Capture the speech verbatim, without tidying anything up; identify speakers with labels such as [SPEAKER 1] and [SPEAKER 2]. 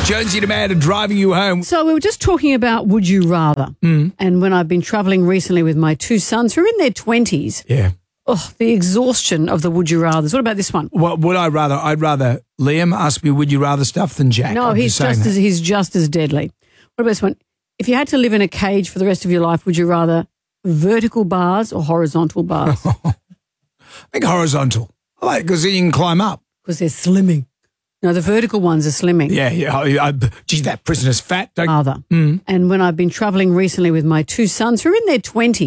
[SPEAKER 1] Jonesy and Amanda driving you home.
[SPEAKER 2] So we were just talking about would you rather.
[SPEAKER 1] Mm.
[SPEAKER 2] And when I've been travelling recently with my two sons who are in their twenties,
[SPEAKER 1] Yeah.
[SPEAKER 2] oh, the exhaustion of the would you rathers. What about this one?
[SPEAKER 1] What would I rather? I'd rather Liam ask me would you rather stuff than Jack.
[SPEAKER 2] No,
[SPEAKER 1] I'm
[SPEAKER 2] he's
[SPEAKER 1] saying
[SPEAKER 2] just
[SPEAKER 1] that.
[SPEAKER 2] as he's just as deadly. What about this one? If you had to live in a cage for the rest of your life, would you rather vertical bars or horizontal bars?
[SPEAKER 1] I think horizontal. I like because you can climb up.
[SPEAKER 2] Because they're slimming. No, the vertical ones are slimming.
[SPEAKER 1] Yeah, yeah. I, I, gee, that prisoner's fat. Don't,
[SPEAKER 2] Rather.
[SPEAKER 1] Mm.
[SPEAKER 2] And when I've been travelling recently with my two sons who are in their twenties,